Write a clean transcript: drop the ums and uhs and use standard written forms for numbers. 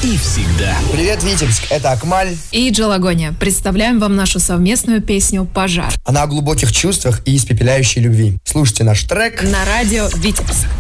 и всегда. Привет, Витебск, это Акмаль и Джалагония. Представляем вам нашу совместную песню «Пожар». Она о глубоких чувствах и испепеляющей любви. Слушайте наш трек на радио «Витебск».